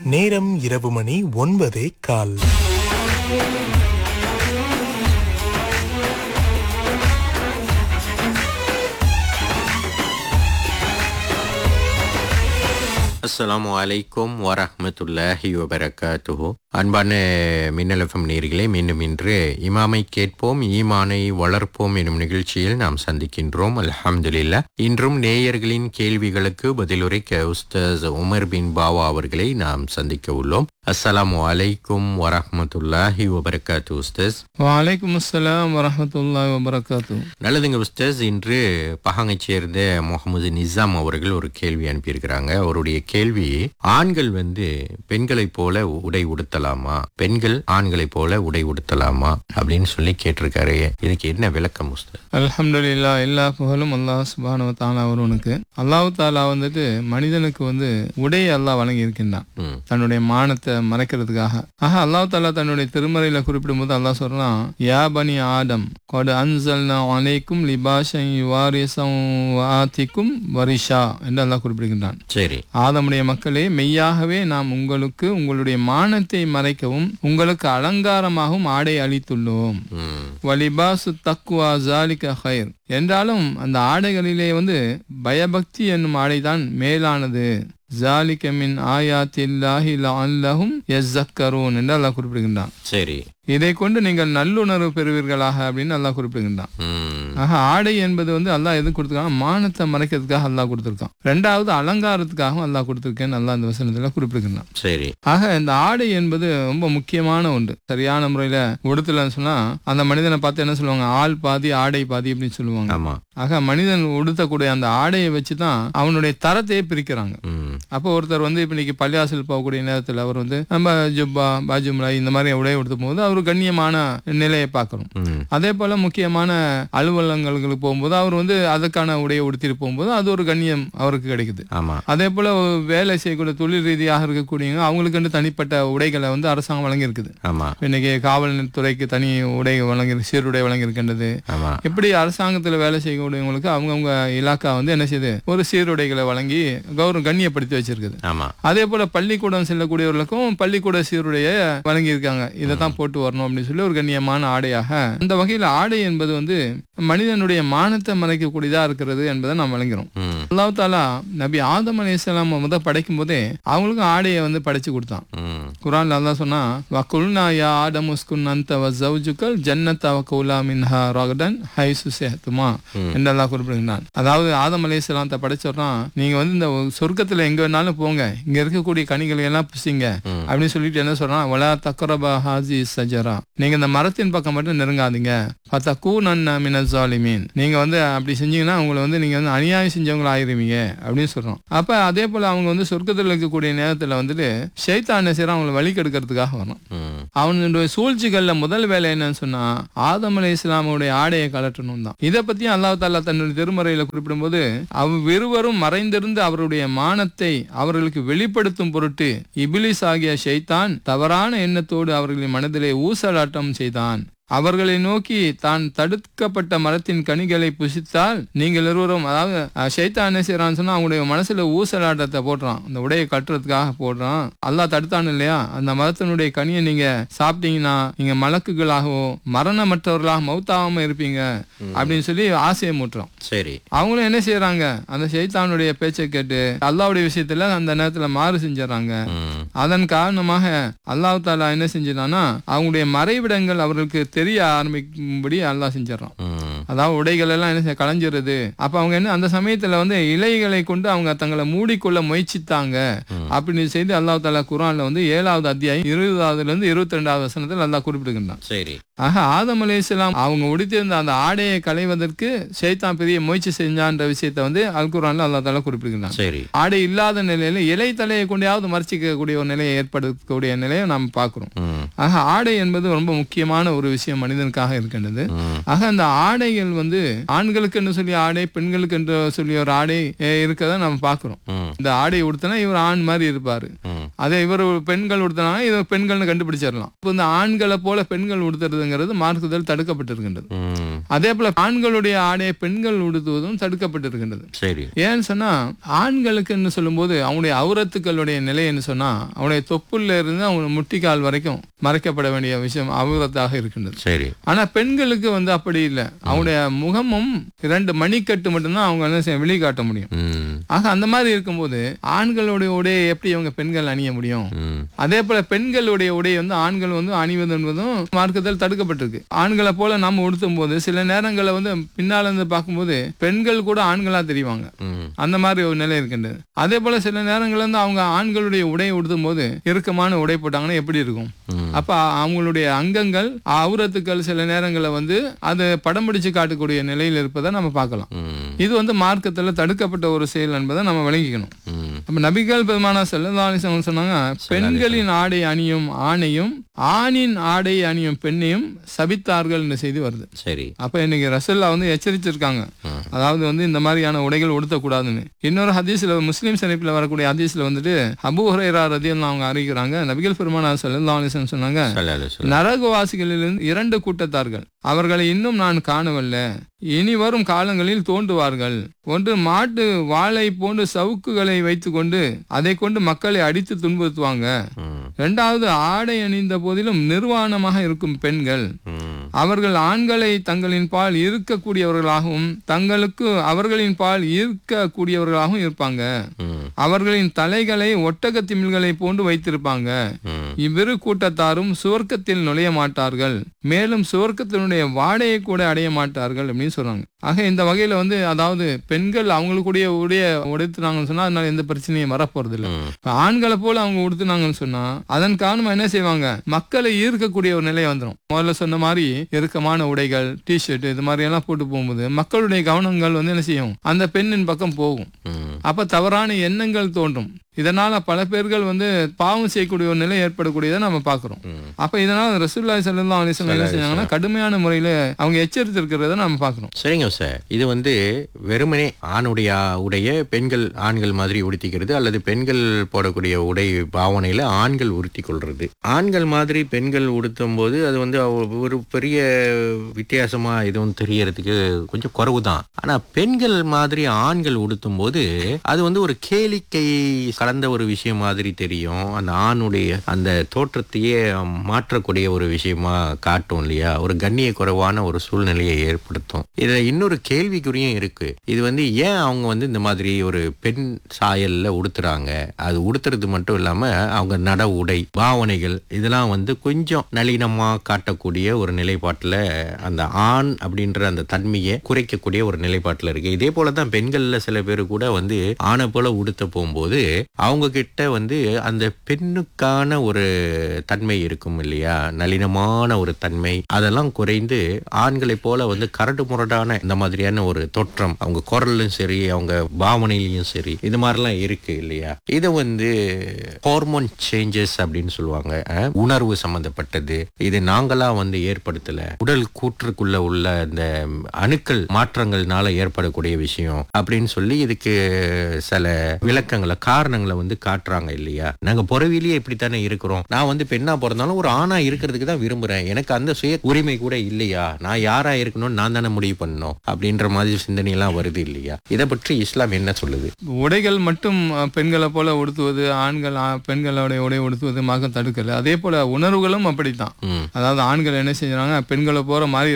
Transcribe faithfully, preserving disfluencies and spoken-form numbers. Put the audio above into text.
நேரம் இரவு மணி ஒன்பதே கால். அஸ்ஸலாமு அலைக்கும் வரஹ்மத்துல்லாஹி வபரகாத்துஹு. அன்பான மின்னல் எஃப்எம் நேயர்களே, மீண்டும் இன்று இமாமை கேட்போம் ஈமானை வளர்ப்போம் எனும் நிகழ்ச்சியில் நாம் சந்திக்கின்றோம். அல்ஹம்துலில்லாஹ். இன்றும் நேயர்களின் கேள்விகளுக்கு பதிலுரைக்க உஸ்தாஸ் உமர் பின் பாவா அவர்களை நாம் சந்திக்க உள்ளோம். அஸ்ஸலாமு அலைக்கும் வரஹ்மத்துல்லாஹி வபரகாத்து உஸ்தாஸ். வலைக்கும் அஸ்ஸலாம் வரஹ்மத்துல்லாஹி வபரகாத்து. நல்லதுங்க உஸ்தாஸ். இன்று பஹாங்கைச் சேர்ந்த முகமது நிசாம் அவர்கள் ஒரு கேள்வி அனுப்பியிருக்கிறாங்க. அவருடைய கேள்வி, ஆண்கள் வந்து பெண்களைப் போல உடை உடுத்தலாமா, பெண்கள் ஆண்களைப் போல உடை உடுத்தலாமா அப்படின்னு சொல்லி கேட்டிருக்காரு. இதுக்கு என்ன விளக்கம் உஸ்தாஸ்? அல்ஹம்துலில்லாஹ், எல்லா புகழும் அல்லாஹ் சுப்ஹானஹு வ தஆலா ஒருவனுக்கு. அல்லாஹ் தஆலா வந்துட்டு மனிதனுக்கு வந்து உடையை அல்லாஹ் வழங்கி இருக்கின்றான், தன்னுடைய மானத்தை மறைக்கிறதுக்காக. ஆக அல்லாஹ் தஆலா தன்னுடைய திருமறையில குறிப்பிடும் போது அல்லாஹ் சொல்றான், யா பனி ஆடம் கட் அன்ஸல்னா அலைக்கும் லிபாஷன் யுவாரி சவாதிக்கும் வரிஷா என்று அல்லாஹ் குறிப்பிடுகின்றான். சரி, ஆதமுடைய மக்களே, மெய்யாகவே நாம் உங்களுக்கு உங்களுடைய மானத்தை மறைக்கவும் உங்களுக்கு அலங்காரமாகவும் ஆடை அளித்துள்ளோம். வலிபாசு தக்குவா ஜாலிக ஹைர் என்றாலும் அந்த ஆடைகளிலே வந்து பயபக்தி என்னும் ஆடைதான் மேலானது. ஜாலிக மின் ஆயாத்தில்லாஹி லஅல்லஹும் யஸ்ஸக்கரூன் என்று அல்லாஹ் குறிப்பிடுகின்றான். சரி, இதை கொண்டு நீங்கள் நல்லுணர்வு பெறுவீர்களாக அப்படின்னு அல்லாஹ் குறிப்பிடுகின்றான். ஆக ஆடை என்பது வந்து அல்லாஹ் எது கொடுத்துருக்கான்? மானத்தை மறைக்கிறதுக்காக அல்லாஹ் கொடுத்துருக்கான். ரெண்டாவது அலங்காரத்துக்காகவும் அல்லாஹ் கொடுத்துருக்கேன்னு அல்லாஹ் இந்த வசனத்துல குறிப்பிடுகின்றான். சரி, ஆக இந்த ஆடை என்பது ரொம்ப முக்கியமான ஒன்று. சரியான முறையில உடுத்தலன்னு சொன்னா அந்த மனிதனை பார்த்து என்ன சொல்லுவாங்க? ஆள் பாதி ஆடை பாதி அப்படின்னு சொல்லுவாங்க. ஆக மனிதன் உடுத்தக்கூடிய அந்த ஆடையை வச்சுதான் அவனுடைய தரத்தையே பிரிக்கிறாங்க. அப்போ ஒருத்தர் வந்து இப்ப இன்னைக்கு பள்ளியாசல் போகக்கூடிய நேரத்தில் அவர் வந்து நம்ம ஜுப்பா பாஜும்லா இந்த மாதிரி உடைய உடுத்தும் போது அவர் கண்ணியமான நிலையை பார்க்கணும். அதே போல முக்கியமான அலுவலகங்களுக்கு போகும்போது அவர் வந்து அதுக்கான உடையை உடுத்திட்டு போகும்போது அது ஒரு கண்ணியம் அவருக்கு கிடைக்குது. அதே போல வேலை செய்யக்கூடிய தொழில் ரீதியாக இருக்கக்கூடியவங்க அவங்களுக்கு தனிப்பட்ட உடைகளை வந்து அரசாங்கம் வழங்கி இருக்குது. இன்னைக்கு காவல்துறைக்கு தனி உடை வழங்கி சீருடை வழங்கி இருக்கின்றது. இப்படி அரசாங்கத்துல வேலை செய்யக்கூடியவங்களுக்கு அவங்கவுங்க இலாக்கா வந்து என்ன செய்யுது, ஒரு சீருடைகளை வழங்கி கௌரவம் கண்ணியப்படுத்தி வச்சிருக்குது. அதே போல பள்ளிக்கூடம் செல்லக்கூடியவர்களுக்கும் பள்ளிக்கூட சீருடைய வழங்கி இருக்காங்க. இதைத்தான் போட்டு வரணும் அப்படின்னு சொல்லி ஒரு கண்ணியமான ஆடையாக. அந்த வகையில் ஆடை என்பது வந்து மனிதனுடைய மானத்தை மறைக்கக்கூடியதா இருக்கிறது என்பதை நாம் வழங்குறோம். அல்லாஹ் தஆலா நபி ஆதம் அலைஹிஸ்ஸலாம் முதல் படைக்கும் போதே அவங்களுக்கும் ஆடையை வந்து படைச்சு கொடுத்தான். குர்ஆன்ல அல்லாஹ் சொன்னா, வகுல்னா யா ஆதம் உஸ்குன் அன்த வ ஸௌஜுகல் ஜன்னத வ குலா மின்ஹா ரகடன் ஹைசு ஸஹ்துமா என்று அல்லாஹ் குறிப்பிடுகிறான். அதாவது ஆதம் அலைஹிஸ்ஸலாத்தை படைச்சோம்னா, நீங்க வந்து இந்த சொர்க்கத்துல எங்க வேணாலும் போங்க, இங்க இருக்கக்கூடிய கனிகளை எல்லாம் புசிங்க அப்படின்னு சொல்லிட்டு என்ன சொல்றான், வலா தக்ரபா ஹாஸி ஸஜரா, நீங்க இந்த மரத்தின் பக்கம் மட்டும் நெருங்காதீங்க, ஃபதகூனன்ன மினஸ் ஸாலிமீன், நீங்க வந்து அப்படி செஞ்சீங்கன்னா உங்களை வந்து நீங்க வந்து அநியாயம் செஞ்சவங்களா ஆயிருவீங்க அப்படின்னு சொல்றோம். அப்ப அதே போல அவங்க வந்து சொர்க்கத்தில் இருக்கக்கூடிய நேரத்துல வந்துட்டு ஷைத்தான் என்ன செய்யறான், அவங்களை வழி கெடுக்கிறதுக்காக வரும். அவனுடைய சூழ்ச்சிகள்ல முதல் வேலை என்னன்னு சொன்னா ஆதம் அலைஹிஸ்ஸலாமுடைய ஆடையை கலட்டணும் தான். இதை பத்தி அல்லாஹ் தஆலா தன்னுடைய திருமறையில குறிப்பிடும் போது, அவ்விருவரும் மறைந்திருந்து அவருடைய மானத்தை அவர்களுக்கு வெளிப்படுத்தும் பொருட்டு இபிலிஸ் ஆகிய ஷைத்தான் தவறான எண்ணத்தோடு அவர்களின் மனதிலே ஊசலாட்டம் செய்தான். அவர்களை நோக்கி, தான் தடுக்கப்பட்ட மரத்தின் கனிகளை புசித்தால் நீங்கள் இருவரும், அதாவது ஷைத்தான் என்ன செய்யறான்னு சொன்னா அவங்களுடைய மனசுல ஊசலாட்டத்தை போடுறான், அந்த உடையை கட்டுறதுக்காக போடுறான். அல்லாஹ் தடுத்தான் இல்லையா, அந்த மரத்தினுடைய கனியை நீங்க சாப்பிட்டீங்கன்னா நீங்க மலக்குகளாகவோ மரணமற்றவர்களாக மௌத்தாகாம இருப்பீங்க அப்படின்னு சொல்லி ஆசையை மூட்டுறான். சரி, அவங்களும் என்ன செய்யறாங்க, அந்த ஷைத்தானுடைய பேச்சை கேட்டு அல்லாஹ்வுடைய விஷயத்துல அந்த நேரத்துல மாறு செஞ்சிடறாங்க. அதன் காரணமாக அல்லாஹ் தஆலா என்ன செஞ்சிடான்னா அவங்களுடைய மறைவிடங்கள் அவர்களுக்கு தெரிய ஆரம்பிக்கும்படி அல்லாஹ் செஞ்சிடறான். அதாவது உடைகள் எல்லாம் என்ன கலைஞ்சிருது. அப்ப அவங்க என்ன அந்த சமயத்துல வந்து இலைகளை கொண்டு அவங்க தங்களை மூடிக்கொள்ள முயற்சித்தாங்க அப்படின்னு செய்து அல்லாஹ் தஆலா குர்ஆன்ல வந்து ஏழாவது அத்தியாயம் இருபதாவதுல இருந்து இருபத்தி ரெண்டாவது வசனத்தில் அல்லாஹ் குறிப்பிடுகின்றான். சரி, ஆக ஆதம் அலைஹிஸ்ஸலாம் அவங்க உடுத்திருந்த அந்த ஆடையை களைவதற்கு ஷைத்தான் பெரிய முயற்சி செஞ்சான்ற விஷயத்தை வந்து அல் குர்ஆன்ல அல்லாஹ் தஆலா குறிப்பிடுகின்றான். சரி, ஆடை இல்லாத நிலையில இலை தலையை கொண்டாவது மறைச்சிக்கக்கூடிய ஒரு நிலையை ஏற்படுத்தக்கூடிய நிலையை நாம் பார்க்கிறோம். ஆக ஆடை என்பது ரொம்ப முக்கியமான ஒரு விஷயம் மனிதனுக்காக இருக்கின்றது. ஆக அந்த ஆடைகள் வந்து ஆண்களுக்கு என்று சொல்லி ஆடை, பெண்களுக்கு என்று சொல்லி ஒரு ஆடை இருக்கிறத நம்ம பார்க்கிறோம். இந்த ஆடை உடுத்தினா இவர் ஆண் மாதிரி இருப்பாரு, அதே இவர் பெண்கள் உடுத்தினாங்க இது பெண்கள்னு கண்டுபிடிச்சிடலாம். இப்போ இந்த ஆண்களை போல பெண்கள் உடுத்துறதுங்கிறது மார்க்கத்தில் தடுக்கப்பட்டிருக்கின்றது. அதே போல ஆண்களுடைய ஆடையை பெண்கள் உடுத்துவதும் தடுக்கப்பட்டிருக்கின்றது. சரி. ஏன்னு சொன்னா ஆண்களுக்கு சொல்லும் போது அவனுடைய அவுரத்துக்களுடைய நிலை என்ன சொன்னா அவனுடைய தொப்புல இருந்து அவங்க முட்டிக்கால் வரைக்கும் மறைக்கப்பட வேண்டிய விஷயம் அவுரத்தாக இருக்கின்றது. சரி. ஆனா பெண்களுக்கு வந்து அப்படி இல்லை. அவனுடைய முகமும் இரண்டு மணிக்கட்டு மட்டும்தான் அவங்க என்ன செய்ய வெளிக்காட்ட முடியும். ஆக அந்த மாதிரி இருக்கும்போது ஆண்களுடைய உடையை எப்படி அவங்க பெண்கள் அணிய முடியும்? அதே போல பெண்களுடைய உடையை வந்து ஆண்கள் வந்து அணிவது என்பதும் மார்க்கத்தில் தடுக்கப்பட்டிருக்கு. ஆண்களை போல நாம உடுத்தும் போது சில நேரங்களில் வந்து பின்னால இருந்து பார்க்கும்போது பெண்கள் கூட ஆண்களா தெரிவாங்க. அந்த மாதிரி ஒரு நிலை இருக்கின்றது. அதே போல சில நேரங்கள்ல இருந்து அவங்க ஆண்களுடைய உடையை உடுத்தும் போது இறுக்கமான உடை போட்டாங்கன்னா எப்படி இருக்கும்? அப்ப அவங்களுடைய அங்கங்கள் அவுரத்துக்கள் சில நேரங்களில் வந்து அது படம் பிடிச்சு காட்டக்கூடிய நிலையில் இருப்பதை நம்ம பார்க்கலாம். இது வந்து மார்க்கத்தில் தடுக்கப்பட்ட ஒரு செயல் என்பதை நம்ம விளங்கிக்கணும். அப்ப நபிகள் பெருமானா ஸல்லல்லாஹு அலைஹி வஸல்லம் சொன்னாங்க, பெண்களின் ஆடை அணியும் ஆணையும் ஆணின் ஆடை அணியும் பெண்ணையும் சபித்தார்கள் என்ற செய்தி வருது. சரி. அப்ப இன்னைக்கு ரசூல்லா வந்து எச்சரிச்சிருக்காங்க, அதாவது வந்து இந்த மாதிரியான உடைகள் உடுத்தக்கூடாதுன்னு. இன்னொரு ஹதீஸ்ல முஸ்லீம் ஷரீஃப்ல வரக்கூடிய ஹதீஸ்ல வந்துட்டு அபூ ஹுரைரா ரலியல்லாஹு அவங்க அறிவிக்கிறாங்க, நபிகள் பெருமானா ஸல்லல்லாஹு அலைஹி வஸல்லம் சொன்னாங்க, நரகவாசிகளிலிருந்து இரண்டு கூட்டத்தார்கள் அவர்களை இன்னும் நான் காணவில்லை, இனி வரும் காலங்களில் தோன்றுவார்கள். ஒன்று மாட்டு வாளை போன்று சவுக்குகளை வைத்துக் கொண்டு அதை கொண்டு மக்களை அடித்து துன்புறுத்துவாங்க. இரண்டாவது ஆடை அணிந்த போதிலும் நிர்வாணமாக இருக்கும் பெண்கள். அவர்கள் ஆண்களை தங்களின் பால் ஈர்க்கக்கூடியவர்களாகவும் தங்களுக்கு அவர்களின் பால் ஈர்க்கக்கூடியவர்களாகவும் இருப்பாங்க. அவர்களின் தலைகளை ஒட்டக திமில்களை போன்று வைத்திருப்பாங்க. இவ்விரு கூட்டத்தாரும் சுவர்க்கத்தில் நுழைய மாட்டார்கள், மேலும் சுவர்க்கத்தினுடைய வாடையை கூட அடைய மாட்டார்கள் அப்படின்னு சொல்றாங்க. ஆக இந்த வகையில வந்து அதாவது பெண்கள் அவங்களுக்குடைய உடைய உடுத்துனாங்கன்னு சொன்னா அதனால எந்த பிரச்சனையும் வரப்போறது இல்லை. ஆண்களை போல அவங்க உடுத்துனாங்கன்னு சொன்னா அதன் காரணமா என்ன செய்வாங்க, மக்களை ஈர்க்கக்கூடிய ஒரு நிலை வந்துடும். முதல்ல சொன்ன மாதிரி இறுக்கமான உடைகள், டிஷர்ட் இது மாதிரி எல்லாம் போட்டு போகும்போது மக்களுடைய கவனங்கள் வந்து என்ன செய்யும், அந்த பெண்ணின் பக்கம் போகும். அப்ப தவறான எண்ணங்கள் தோன்றும். இதனால பல பேர்கள் வந்து பாவம் செய்யக்கூடிய ஒரு நிலை ஏற்படக்கூடியதை நம்ம பாக்குறோம். அப்ப இதனால ரசூலுல்லாஹி ஸல்லல்லாஹு அலைஹி வஸல்லம் என்ன செஞ்சாங்கன்னா கடுமையான முறையில அவங்க எச்சரித்திருக்கிறத நம்ம பாக்குறோம். சரிங்க சார். இது வந்து வெறுமனே ஆணுடைய உடைய பெண்கள் ஆண்கள் மாதிரி உடுத்திக்கிறது அல்லது பெண்கள் போடக்கூடிய உடை பாவனையில ஆண்கள் உடுத்தி கொள்றது, ஆண்கள் மாதிரி பெண்கள் உடுத்தும் போது அது வந்து ஒரு பெரிய வித்தியாசமா எதுவும் தெரியறதுக்கு கொஞ்சம் குறைவுதான். ஆனா பெண்கள் மாதிரி ஆண்கள் உடுத்தும் போது அது வந்து ஒரு கேளிக்கை கலந்த ஒரு விஷயம் மாதிரி தெரியும். அந்த ஆணுடைய அந்த தோற்றத்தையே மாற்றக்கூடிய ஒரு விஷயமா காட்டும் இல்லையா, ஒரு கண்ணிய குறைவான ஒரு சூழ்நிலையை ஏற்படுத்தும். இதுல இன்னொரு கேள்விக்குறியும் இருக்கு. இது வந்து ஏன் அவங்க வந்து இந்த மாதிரி ஒரு பெண் சாயல்ல உடுத்துறாங்க? அது உடுத்துறது மட்டும் இல்லாம அவங்க நட உடை பாவனைகள் இதெல்லாம் வந்து கொஞ்சம் நளினமா காட்டக்கூடிய ஒரு நிலைப்பாட்டுல அந்த ஆண் அப்படின்ற அந்த தன்மையை குறைக்கக்கூடிய ஒரு நிலைப்பாட்டுல இருக்கு. இதே போலதான் பெண்கள்ல சில பேரு கூட வந்து ஆணை போல உடுத்த போகும்போது அவங்க கிட்ட வந்து அந்த பெண்ணுக்கான ஒரு தன்மை இருக்கும் இல்லையா, நளினமான ஒரு தன்மை, அதெல்லாம் குறைந்து ஆண்களை போல வந்து கரடு முரடான இந்த மாதிரியான ஒரு தோற்றம் அவங்க குரலும் சரி அவங்க பாவனையிலையும் சரி இது மாதிரிலாம் இருக்கு இல்லையா. இதை வந்து ஹார்மோன் சேஞ்சஸ் அப்படின்னு சொல்லுவாங்க, உணர்வு சம்பந்தப்பட்டது. இது நாங்களா வந்து ஏற்படுத்தல, உடல் கூற்றுக்குள்ள உள்ள இந்த அணுக்கள் மாற்றங்கள்னால ஏற்படக்கூடிய விஷயம் அப்படின்னு சொல்லி இதுக்கு சில விளக்கங்களை காரணங்களை வந்து காட்டுறாங்க இல்லையா. நாங்க பிறவிலேயே இப்படித்தானே இருக்கிறோம், நான் வந்து பெண்ணா பிறந்தாலும் ஒரு ஆணா இருக்கிறதுக்கு தான் விரும்புறேன், எனக்கு அந்த சுய உரிமை கூட இல்லையா, நான் யாரா இருக்கணும்னு நான் தானே முடிவு பண்ணணும் அப்படின்ற மாதிரி சிந்தனை எல்லாம் வருது இல்லையா. இதை பற்றி இஸ்லாம் என்ன சொல்லுது? உடைகள் மட்டும் பெண்களை போல உடுத்துவது, ஆண்கள் பெண்களுடைய உடை உடுத்துவது மகம் தடுக்கல. அதே போல உணர்வுகளும் அப்படித்தான். அதாவது ஆண்கள் என்ன செஞ்சாங்க, பெண்களை போற மாதிரி